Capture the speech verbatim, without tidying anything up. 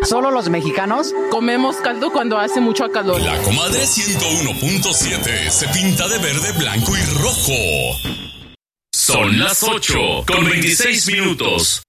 ¿Solo los mexicanos? Comemos caldo cuando hace mucho calor. La Comadre ciento uno punto siete se pinta de verde, blanco y rojo. Son las ocho con veintiséis minutos.